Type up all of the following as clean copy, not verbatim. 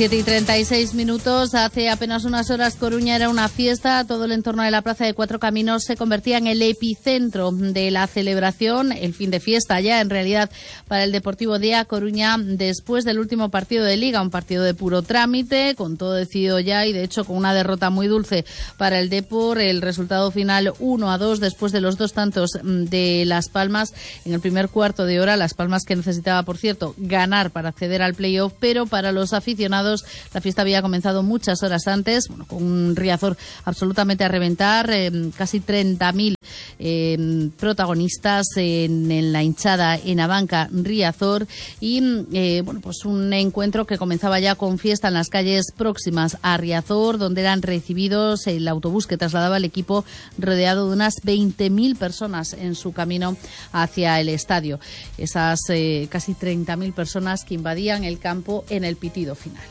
7:36. Hace apenas unas horas Coruña era una fiesta. Todo el entorno de la Plaza de Cuatro Caminos se convertía en el epicentro de la celebración, el fin de fiesta ya en realidad para el Deportivo de A Coruña, después del último partido de Liga, un partido de puro trámite, con todo decidido ya y de hecho con una derrota muy dulce para el Depor. El resultado final 1-2 después de los dos tantos de Las Palmas en el primer cuarto de hora. Las Palmas que necesitaba, por cierto, ganar para acceder al playoff, pero para los aficionados la fiesta había comenzado muchas horas antes, con un Riazor absolutamente a reventar, casi 30.000 protagonistas en la hinchada en Abanca Riazor y pues un encuentro que comenzaba ya con fiesta en las calles próximas a Riazor, donde eran recibidos el autobús que trasladaba al equipo rodeado de unas 20.000 personas en su camino hacia el estadio. Esas casi 30.000 personas que invadían el campo en el pitido final.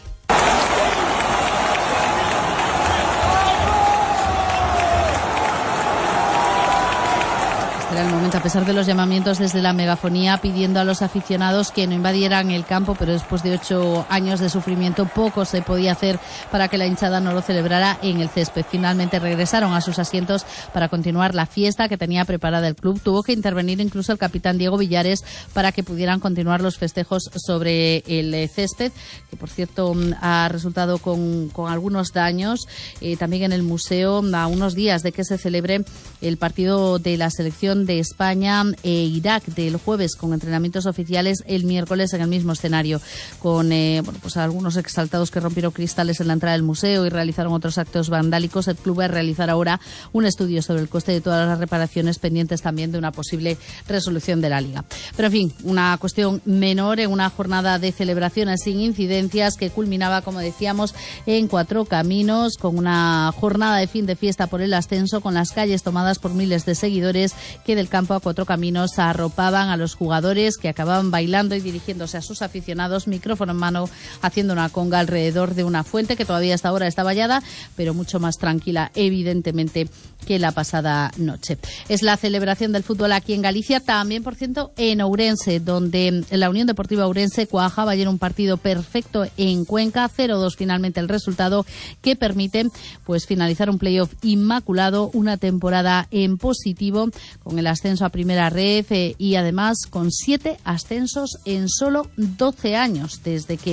Era el momento, a pesar de los llamamientos desde la megafonía pidiendo a los aficionados que no invadieran el campo, pero después de 8 años de sufrimiento poco se podía hacer para que la hinchada no lo celebrara en el césped. Finalmente regresaron a sus asientos para continuar la fiesta que tenía preparada el club. Tuvo que intervenir incluso el capitán Diego Villares para que pudieran continuar los festejos sobre el césped, que por cierto ha resultado con algunos daños. También en el museo, a unos días de que se celebre el partido de la selección de España e Irak del jueves, con entrenamientos oficiales el miércoles en el mismo escenario, con pues algunos exaltados que rompieron cristales en la entrada del museo y realizaron otros actos vandálicos. El club va a realizar ahora un estudio sobre el coste de todas las reparaciones, pendientes también de una posible resolución de la Liga. Pero en fin, una cuestión menor en una jornada de celebraciones sin incidencias que culminaba, como decíamos, en Cuatro Caminos, con una jornada de fin de fiesta por el ascenso, con las calles tomadas por miles de seguidores que del campo a Cuatro Caminos arropaban a los jugadores, que acababan bailando y dirigiéndose a sus aficionados, micrófono en mano, haciendo una conga alrededor de una fuente que todavía hasta ahora está vallada, pero mucho más tranquila, evidentemente, que la pasada noche. Es la celebración del fútbol aquí en Galicia, también, por cierto, en Ourense, donde la Unión Deportiva Ourense cuajaba ayer un partido perfecto en Cuenca, 0-2 finalmente el resultado, que permite pues finalizar un playoff inmaculado, una temporada en positivo, con el ascenso a primera ref y además con 7 ascensos en solo 12 años desde que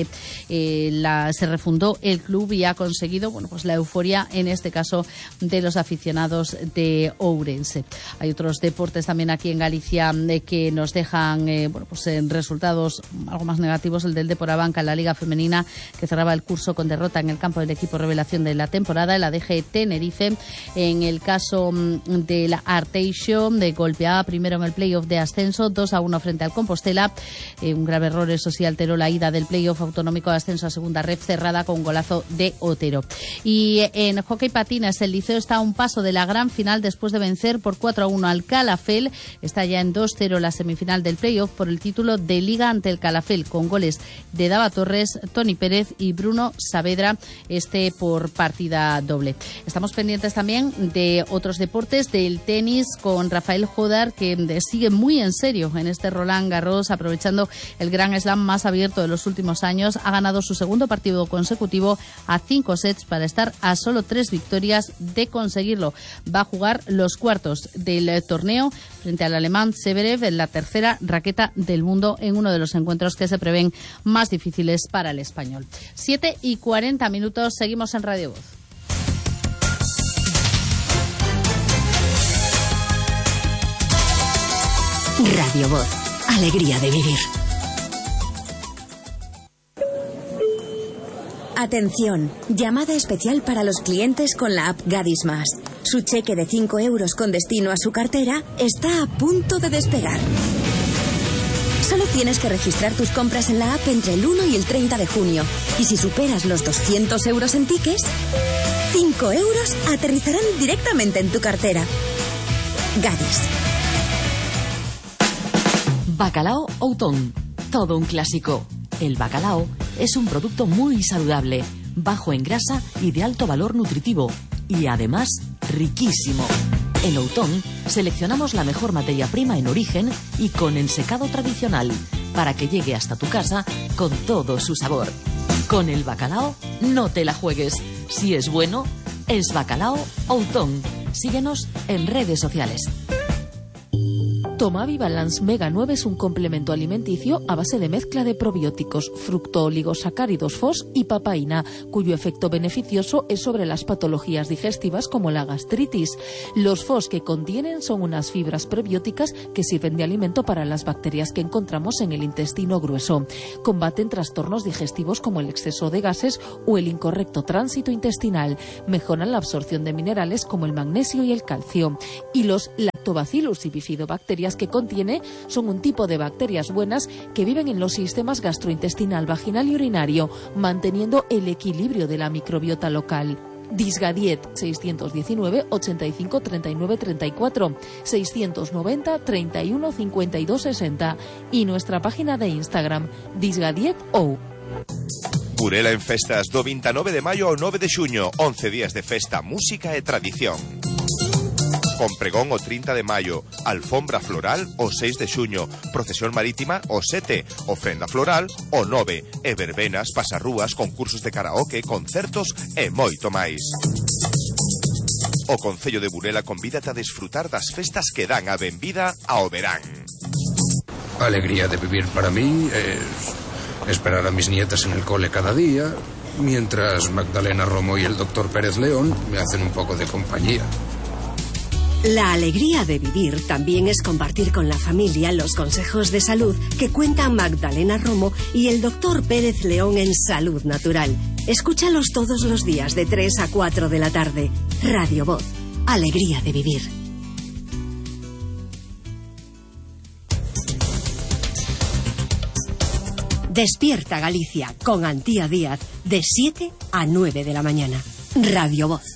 se refundó el club, y ha conseguido pues la euforia, en este caso, de los aficionados de Ourense. Hay otros deportes también aquí en Galicia que nos dejan resultados algo más negativos. El del Depor Abanca en la Liga Femenina, que cerraba el curso con derrota en el campo del equipo revelación de la temporada, el ADG Tenerife. En el caso de la Arteixo, golpeaba primero en el playoff de ascenso 2-1 frente al Compostela. Un grave error, eso sí, alteró la ida del playoff autonómico de ascenso a segunda ref, cerrada con un golazo de Otero. Y en hockey patines, el Liceo está a un paso de la gran final después de vencer por 4-1 al Calafell. Está ya en 2-0 la semifinal del playoff por el título de Liga ante el Calafell, con goles de Dava Torres, Toni Pérez y Bruno Saavedra, por partida doble. Estamos pendientes también de otros deportes, del tenis, con Rafael Jodar, que sigue muy en serio en este Roland Garros, aprovechando el Grand Slam más abierto de los últimos años. Ha ganado su segundo partido consecutivo a 5 sets para estar a solo 3 victorias de conseguirlo. Va a jugar los cuartos del torneo frente al alemán Zverev, en la tercera raqueta del mundo, en uno de los encuentros que se prevén más difíciles para el español. 7:40, seguimos en Radio Voz. Radio Voz, alegría de vivir. Atención, llamada especial para los clientes con la app Gadis Más. Su cheque de 5 euros con destino a su cartera está a punto de despegar. Solo tienes que registrar tus compras en la app entre el 1 y el 30 de junio. Y si superas los 200 euros en tickets, 5 euros aterrizarán directamente en tu cartera. Gadis. Bacalao Outón, todo un clásico. El bacalao es un producto muy saludable, bajo en grasa y de alto valor nutritivo, y además riquísimo. En Outón seleccionamos la mejor materia prima en origen y con ensecado tradicional, para que llegue hasta tu casa con todo su sabor. Con el bacalao no te la juegues. Si es bueno, es Bacalao Outón. Síguenos en redes sociales. Tomavi Balance Mega 9 es un complemento alimenticio a base de mezcla de probióticos, fructooligosacáridos FOS y papaína, cuyo efecto beneficioso es sobre las patologías digestivas como la gastritis. Los FOS que contienen son unas fibras prebióticas que sirven de alimento para las bacterias que encontramos en el intestino grueso. Combaten trastornos digestivos como el exceso de gases o el incorrecto tránsito intestinal. Mejoran la absorción de minerales como el magnesio y el calcio. Y los Lactobacillus y bifidobacterias que contiene son un tipo de bacterias buenas que viven en los sistemas gastrointestinal, vaginal y urinario, manteniendo el equilibrio de la microbiota local. Disgadiet 619 85 39 34 690 31 52 60 y nuestra página de Instagram disgadietou. Burela en festas do 29 de maio ao 9 de xuño, 11 días de festa, música e tradición. Con pregón o 30 de maio, alfombra floral o 6 de xuño, procesión marítima o 7, ofrenda floral o 9, e verbenas, pasarrúas, concursos de karaoke, concertos e moito máis. O Concello de Burela convídate a desfrutar das festas que dan a benvida ao verán. A alegría de vivir para mí es esperar a mis nietas en el cole cada día, mientras Magdalena Romo y el doctor Pérez León me hacen un poco de compañía. La alegría de vivir también es compartir con la familia los consejos de salud que cuentan Magdalena Romo y el doctor Pérez León en Salud Natural. Escúchalos todos los días de 3 a 4 de la tarde. Radio Voz. Alegría de vivir. Despierta Galicia con Antía Díaz de 7 a 9 de la mañana. Radio Voz.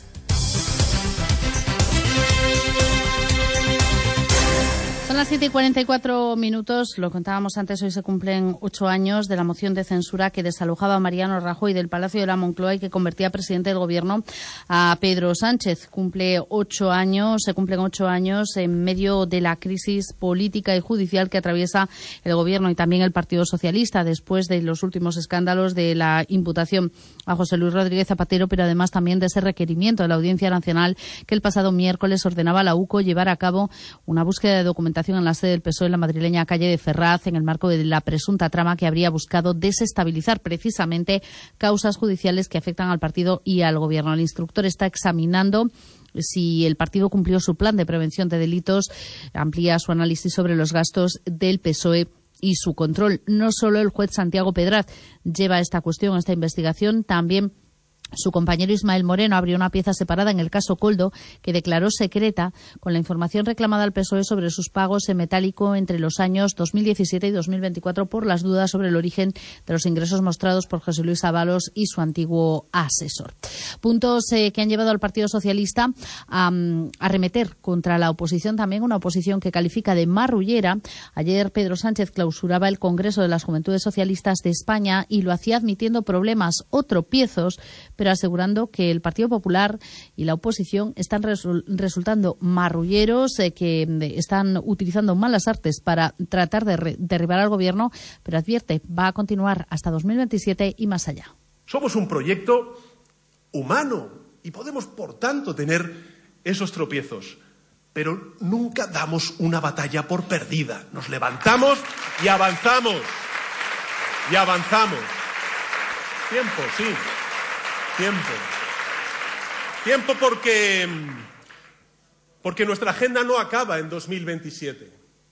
Son las 7:44, lo contábamos antes, hoy se cumplen 8 años de la moción de censura que desalojaba a Mariano Rajoy del Palacio de la Moncloa y que convertía presidente del gobierno a Pedro Sánchez. Se cumplen 8 años en medio de la crisis política y judicial que atraviesa el gobierno y también el Partido Socialista después de los últimos escándalos de la imputación a José Luis Rodríguez Zapatero, pero además también de ese requerimiento de la Audiencia Nacional que el pasado miércoles ordenaba a la UCO llevar a cabo una búsqueda de documentación en la sede del PSOE en la madrileña calle de Ferraz en el marco de la presunta trama que habría buscado desestabilizar precisamente causas judiciales que afectan al partido y al gobierno. El instructor está examinando si el partido cumplió su plan de prevención de delitos, amplía su análisis sobre los gastos del PSOE y su control. No solo el juez Santiago Pedraz lleva esta cuestión, esta investigación, también su compañero Ismael Moreno abrió una pieza separada en el caso Coldo que declaró secreta con la información reclamada al PSOE sobre sus pagos en metálico entre los años 2017 y 2024 por las dudas sobre el origen de los ingresos mostrados por José Luis Ábalos y su antiguo asesor. Puntos que han llevado al Partido Socialista a arremeter contra la oposición, también una oposición que califica de marrullera. Ayer Pedro Sánchez clausuraba el Congreso de las Juventudes Socialistas de España y lo hacía admitiendo problemas o tropiezos, pero asegurando que el Partido Popular y la oposición están resultando marrulleros, que están utilizando malas artes para tratar de derribar al gobierno, pero advierte, va a continuar hasta 2027 y más allá. Somos un proyecto humano y podemos, por tanto, tener esos tropiezos, pero nunca damos una batalla por perdida. Nos levantamos y avanzamos. Y avanzamos. Tiempo, sí. Tiempo porque nuestra agenda no acaba en 2027.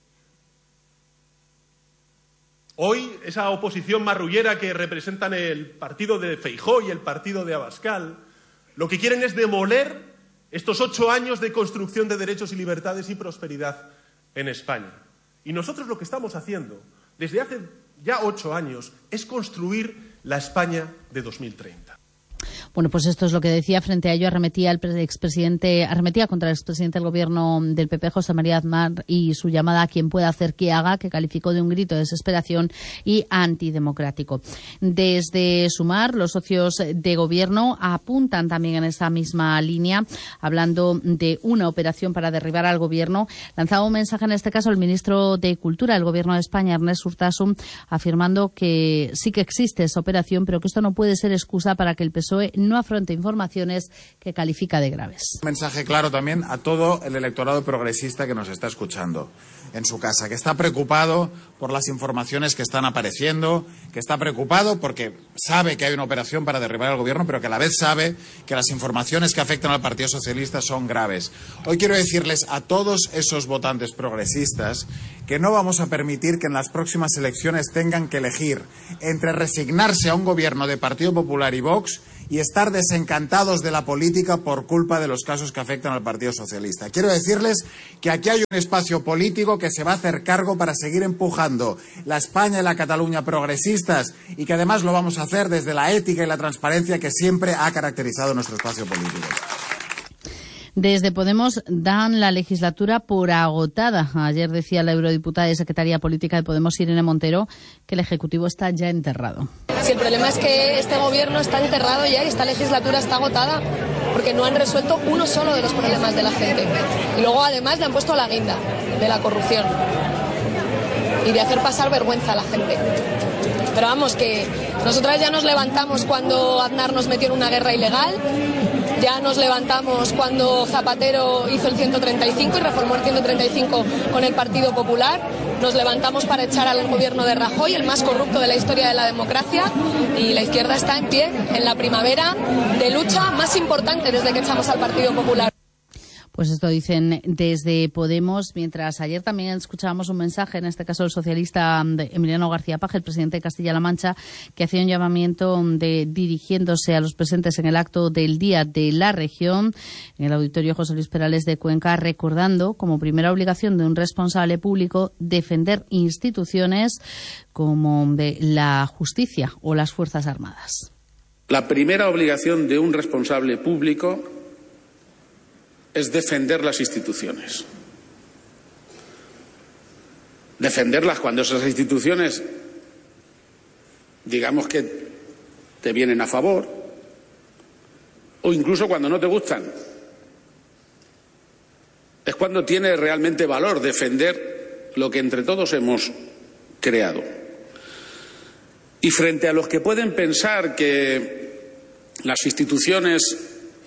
Hoy, esa oposición marrullera que representan el partido de Feijóo y el partido de Abascal, lo que quieren es demoler estos 8 años de construcción de derechos y libertades y prosperidad en España. Y nosotros lo que estamos haciendo desde hace ya 8 años es construir la España de 2030. Bueno, pues esto es lo que decía. Frente a ello arremetía contra el expresidente del gobierno del PP, José María Aznar, y su llamada a quien pueda hacer que haga, que calificó de un grito de desesperación y antidemocrático. Desde Sumar, los socios de gobierno apuntan también en esta misma línea, hablando de una operación para derribar al gobierno. Lanzaba un mensaje en este caso el ministro de Cultura del Gobierno de España, Ernest Urtasun, afirmando que sí que existe esa operación, pero que esto no puede ser excusa para que el PSOE no afronte informaciones que califica de graves. Un mensaje claro también a todo el electorado progresista que nos está escuchando en su casa, que está preocupado por las informaciones que están apareciendo, que está preocupado porque sabe que hay una operación para derribar al gobierno, pero que a la vez sabe que las informaciones que afectan al Partido Socialista son graves. Hoy quiero decirles a todos esos votantes progresistas que no vamos a permitir que en las próximas elecciones tengan que elegir entre resignarse a un gobierno de Partido Popular y Vox y estar desencantados de la política por culpa de los casos que afectan al Partido Socialista. Quiero decirles que aquí hay un espacio político que se va a hacer cargo para seguir empujando la España y la Cataluña progresistas, y que además lo vamos a hacer desde la ética y la transparencia que siempre ha caracterizado nuestro espacio político. Desde Podemos dan la legislatura por agotada. Ayer decía la eurodiputada y secretaria política de Podemos, Irene Montero, que el Ejecutivo está ya enterrado. Si el problema es que este gobierno está enterrado ya y esta legislatura está agotada porque no han resuelto uno solo de los problemas de la gente. Y luego además le han puesto la guinda de la corrupción y de hacer pasar vergüenza a la gente. Pero vamos, que nosotras ya nos levantamos cuando Aznar nos metió en una guerra ilegal. Ya nos levantamos cuando Zapatero hizo el 135 y reformó el 135 con el Partido Popular. Nos levantamos para echar al gobierno de Rajoy, el más corrupto de la historia de la democracia. Y la izquierda está en pie en la primavera de lucha más importante desde que echamos al Partido Popular. Pues esto dicen desde Podemos, mientras ayer también escuchábamos un mensaje, en este caso el socialista Emiliano García Paje, el presidente de Castilla-La Mancha, que hacía un llamamiento dirigiéndose a los presentes en el acto del Día de la Región, en el Auditorio José Luis Perales de Cuenca, recordando como primera obligación de un responsable público defender instituciones como de la justicia o las Fuerzas Armadas. La primera obligación de un responsable público es defender las instituciones. Defenderlas cuando esas instituciones, digamos que te vienen a favor, o incluso cuando no te gustan. Es cuando tiene realmente valor defender lo que entre todos hemos creado. Y frente a los que pueden pensar que las instituciones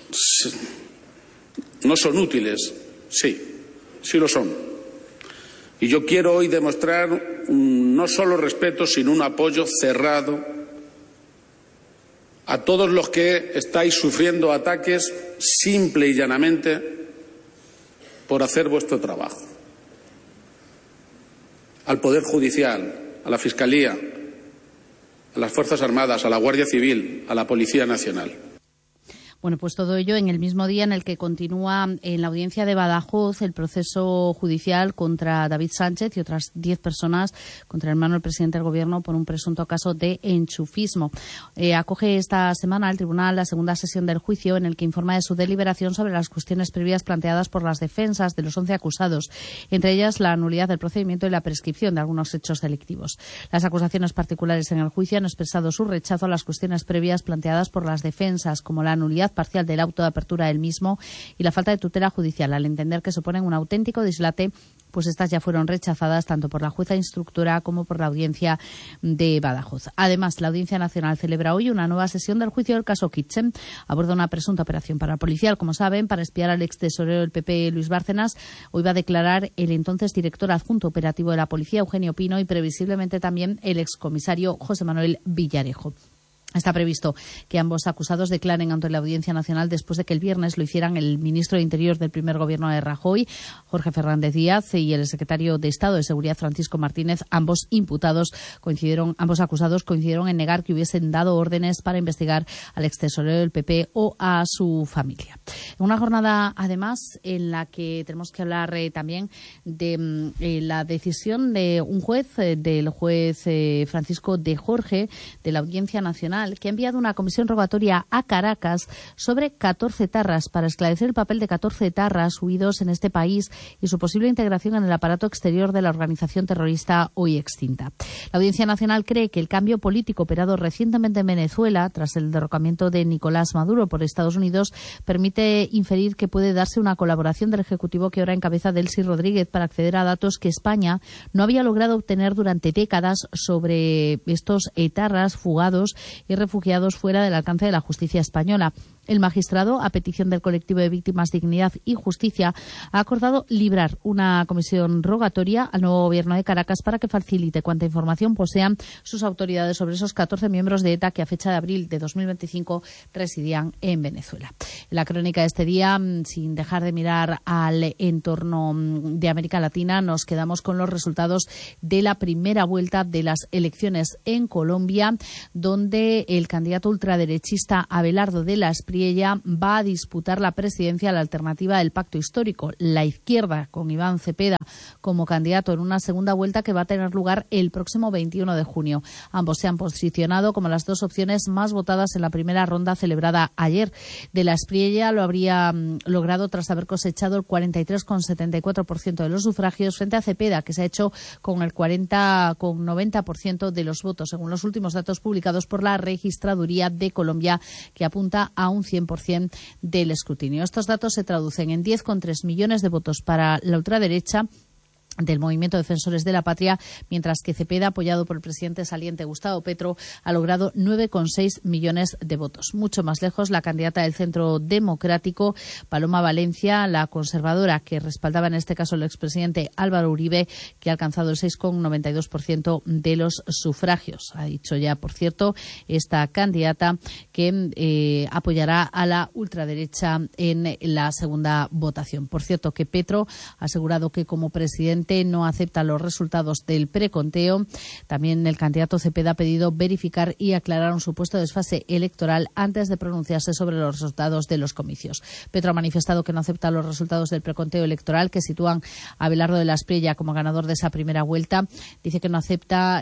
no son útiles, sí lo son. Y yo quiero hoy demostrar no solo respeto, sino un apoyo cerrado a todos los que estáis sufriendo ataques simple y llanamente por hacer vuestro trabajo. Al Poder Judicial, a la Fiscalía, a las Fuerzas Armadas, a la Guardia Civil, a la Policía Nacional. Bueno, pues todo ello en el mismo día en el que continúa en la audiencia de Badajoz el proceso judicial contra David Sánchez y otras 10 personas contra el hermano del presidente del Gobierno por un presunto caso de enchufismo. Acoge esta semana el tribunal la segunda sesión del juicio en el que informa de su deliberación sobre las cuestiones previas planteadas por las defensas de los 11 acusados, entre ellas la nulidad del procedimiento y la prescripción de algunos hechos delictivos. Las acusaciones particulares en el juicio han expresado su rechazo a las cuestiones previas planteadas por las defensas, como la nulidad parcial del auto de apertura del mismo y la falta de tutela judicial, al entender que suponen un auténtico dislate, pues estas ya fueron rechazadas tanto por la jueza instructora como por la audiencia de Badajoz. Además, la Audiencia Nacional celebra hoy una nueva sesión del juicio del caso Kitchen. Aborda una presunta operación parapolicial, como saben, para espiar al ex tesorero del PP, Luis Bárcenas. Hoy va a declarar el entonces director adjunto operativo de la policía, Eugenio Pino, y previsiblemente también el excomisario José Manuel Villarejo. Está previsto que ambos acusados declaren ante la Audiencia Nacional después de que el viernes lo hicieran el ministro de Interior del primer gobierno de Rajoy, Jorge Fernández Díaz, y el secretario de Estado de Seguridad, Francisco Martínez. Ambos acusados coincidieron en negar que hubiesen dado órdenes para investigar al extesorero del PP o a su familia. En una jornada, además, en la que tenemos que hablar también de la decisión de un juez, del juez Francisco de Jorge, de la Audiencia Nacional, Nacional, que ha enviado una comisión rogatoria a Caracas sobre 14 etarras para esclarecer el papel de 14 etarras huidos en este país y su posible integración en el aparato exterior de la organización terrorista hoy extinta. La Audiencia Nacional cree que el cambio político operado recientemente en Venezuela, tras el derrocamiento de Nicolás Maduro por Estados Unidos, permite inferir que puede darse una colaboración del Ejecutivo que ahora encabeza Delcy Rodríguez para acceder a datos que España no había logrado obtener durante décadas sobre estos etarras fugados y refugiados fuera del alcance de la justicia española. El magistrado, a petición del colectivo de víctimas Dignidad y Justicia, ha acordado librar una comisión rogatoria al nuevo gobierno de Caracas para que facilite cuanta información posean sus autoridades sobre esos 14 miembros de ETA que a fecha de abril de 2025 residían en Venezuela. En la crónica de este día, sin dejar de mirar al entorno de América Latina, nos quedamos con los resultados de la primera vuelta de las elecciones en Colombia, donde el candidato ultraderechista Abelardo de la Espriella va a disputar la presidencia a la alternativa del Pacto Histórico, la izquierda, con Iván Cepeda como candidato en una segunda vuelta que va a tener lugar el próximo 21 de junio. Ambos se han posicionado como las dos opciones más votadas en la primera ronda celebrada ayer. De la Espriella lo habría logrado tras haber cosechado el 43,74% de los sufragios frente a Cepeda, que se ha hecho con el 40,90% de los votos, según los últimos datos publicados por la Registraduría de Colombia, que apunta a un 100% del escrutinio. Estos datos se traducen en 10,3 millones de votos para la ultraderecha del Movimiento Defensores de la Patria, mientras que Cepeda, apoyado por el presidente saliente Gustavo Petro, ha logrado 9,6 millones de votos. Mucho más lejos, la candidata del Centro Democrático, Paloma Valencia, la conservadora que respaldaba en este caso el expresidente Álvaro Uribe, que ha alcanzado el 6,92% de los sufragios. Ha dicho ya, por cierto, esta candidata que apoyará a la ultraderecha en la segunda votación. Por cierto, que Petro ha asegurado que como presidente no acepta los resultados del preconteo. También el candidato Cepeda ha pedido verificar y aclarar un supuesto desfase electoral antes de pronunciarse sobre los resultados de los comicios. Petro ha manifestado que no acepta los resultados del preconteo electoral que sitúan a Abelardo de la Espriella como ganador de esa primera vuelta. Dice que no acepta